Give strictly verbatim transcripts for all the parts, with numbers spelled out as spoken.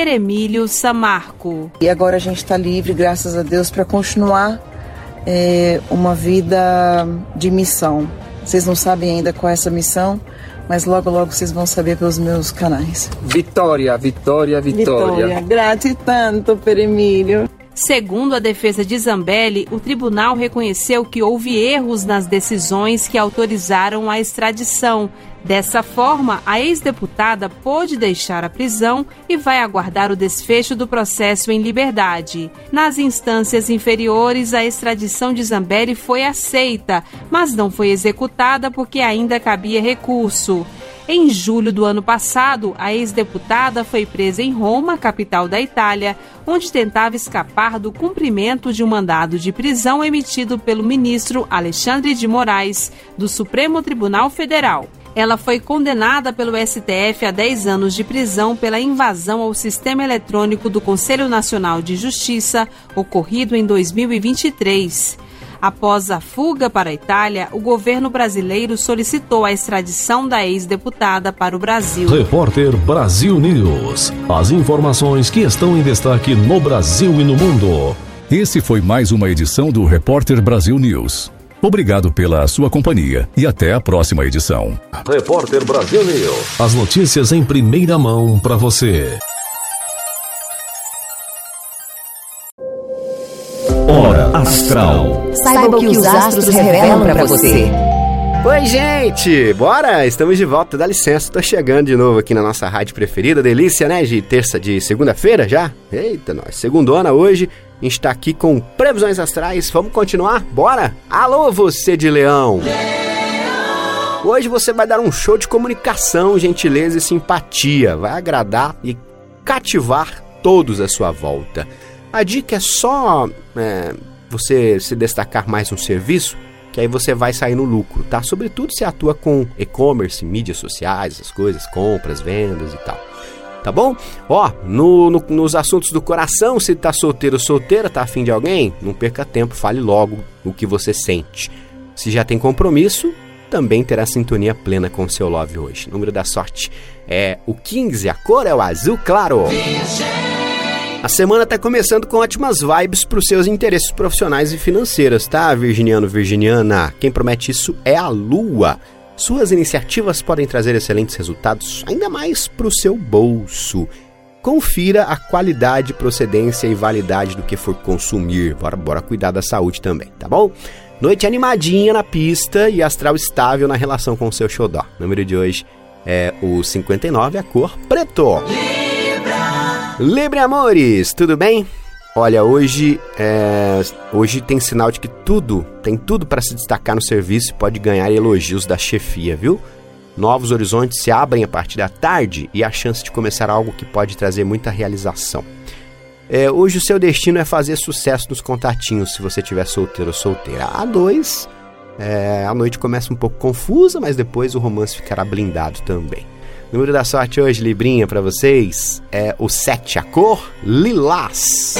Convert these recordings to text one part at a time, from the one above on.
Peremílio Samarco. E agora a gente está livre, graças a Deus, para continuar é, uma vida de missão. Vocês não sabem ainda qual é essa missão, mas logo, logo vocês vão saber pelos meus canais. Vitória, vitória, vitória. Vitória, grate tanto, Peremílio. Segundo a defesa de Zambelli, o tribunal reconheceu que houve erros nas decisões que autorizaram a extradição. Dessa forma, a ex-deputada pôde deixar a prisão e vai aguardar o desfecho do processo em liberdade. Nas instâncias inferiores, a extradição de Zambelli foi aceita, mas não foi executada porque ainda cabia recurso. Em julho do ano passado, a ex-deputada foi presa em Roma, capital da Itália, onde tentava escapar do cumprimento de um mandado de prisão emitido pelo ministro Alexandre de Moraes, do Supremo Tribunal Federal. Ela foi condenada pelo S T F a dez anos de prisão pela invasão ao sistema eletrônico do Conselho Nacional de Justiça, ocorrido em dois mil e vinte e três. Após a fuga para a Itália, o governo brasileiro solicitou a extradição da ex-deputada para o Brasil. Repórter Brasil News. As informações que estão em destaque no Brasil e no mundo. Esse foi mais uma edição do Repórter Brasil News. Obrigado pela sua companhia e até a próxima edição. Repórter Brasil News. As notícias em primeira mão para você. Hora Astral. Saiba o que os astros revelam para você. Oi, gente! Bora! Estamos de volta, dá licença, tô chegando de novo aqui na nossa rádio preferida. Delícia, né? De terça, de segunda-feira já? Eita, nós, segundona hoje. A gente tá aqui com previsões astrais. Vamos continuar? Bora? Alô, você de Leão! Leão! Hoje você vai dar um show de comunicação, gentileza e simpatia. Vai agradar e cativar todos à sua volta. A dica é só é, você se destacar mais no serviço, que aí você vai sair no lucro, tá? Sobretudo se atua com e-commerce, mídias sociais, essas coisas, compras, vendas e tal. Tá bom? Ó, no, no, nos assuntos do coração, se tá solteiro ou solteira, tá afim de alguém, não perca tempo, fale logo o que você sente. Se já tem compromisso, também terá sintonia plena com o seu love hoje. O número da sorte é o quinze, a cor é o azul claro. A semana tá começando com ótimas vibes para os seus interesses profissionais e financeiros, tá, virginiano, virginiana? Quem promete isso é a Lua. Suas iniciativas podem trazer excelentes resultados, ainda mais para o seu bolso. Confira a qualidade, procedência e validade do que for consumir. Bora, bora cuidar da saúde também, tá bom? Noite animadinha na pista e astral estável na relação com o seu xodó. O número de hoje é o cinquenta e nove, a cor preto. Libra! Libra, amores, tudo bem? Olha, hoje, é, hoje tem sinal de que tudo, tem tudo para se destacar no serviço e pode ganhar elogios da chefia, viu? Novos horizontes se abrem a partir da tarde e a chance de começar algo que pode trazer muita realização. É, hoje o seu destino é fazer sucesso nos contatinhos, se você estiver solteiro ou solteira. A dois, é, a noite começa um pouco confusa, mas depois o romance ficará blindado também. O número da sorte hoje, Librinha, pra vocês, é o sete, a cor lilás.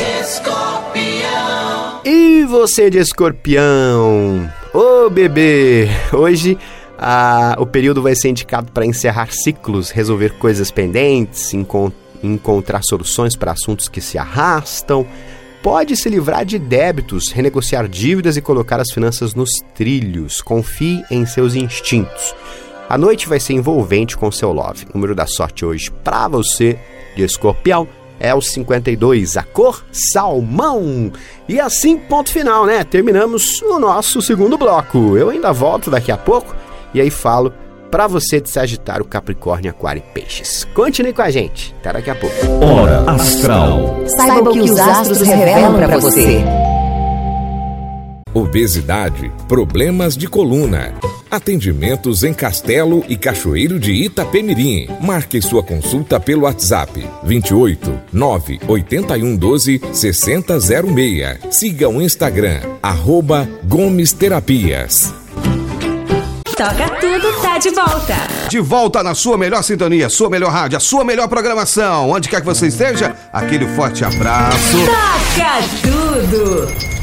Escorpião. E você de escorpião? Ô, bebê! Hoje ah, o período vai ser indicado para encerrar ciclos, resolver coisas pendentes, encont- encontrar soluções para assuntos que se arrastam. Pode se livrar de débitos, renegociar dívidas e colocar as finanças nos trilhos. Confie em seus instintos. A noite vai ser envolvente com seu love. O número da sorte hoje para você de escorpião é o cinquenta e dois, a cor salmão. E assim, ponto final, né? Terminamos o nosso segundo bloco. Eu ainda volto daqui a pouco e aí falo para você de Sagitário, Capricórnio, Aquário e Peixes. Continue com a gente. Até daqui a pouco. Hora Astral. Saiba o que os astros revelam para você. Obesidade, problemas de coluna. Atendimentos em Castelo e Cachoeiro de Itapemirim. Marque sua consulta pelo WhatsApp vinte e oito, nove oito um, doze, seis zero zero seis. Siga o Instagram, arroba Gomes Terapias. Toca Tudo tá de volta. De volta na sua melhor sintonia, sua melhor rádio, a sua melhor programação. Onde quer que você esteja, aquele forte abraço. Toca Tudo.